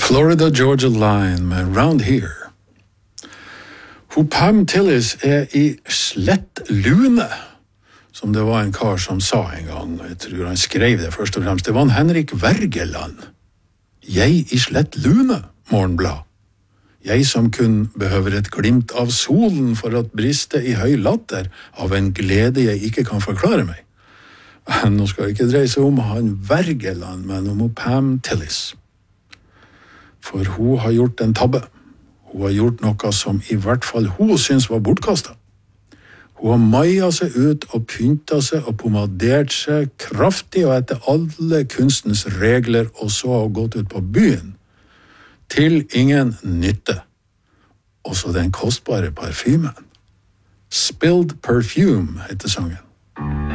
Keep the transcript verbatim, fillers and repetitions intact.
Florida Georgia Line med Round Here. Hun Pam Tillis er i slett lune, som det var en kar som sa en gang. Jeg tror han skrev det først og fremst. Det var en Henrik Wergeland. Jeg i slett lune, morgenblad. Jeg som kun behøver et glimt av solen for at briste i høy latter av en glede jeg ikke kan forklare meg. Nå skal det ikke dreie seg om han Wergeland, men om Pam Tillis. For hun har gjort en tabbe. Hun har gjort noe som i hvert fall hun synes var bortkastet. Hun har maia seg ut og pynta seg og pomadert seg kraftig og etter alle kunstens regler, og så har hun gått ut på byen. Til ingen nytte. Også den kostbare parfymen. Spilled Perfume heter sangen.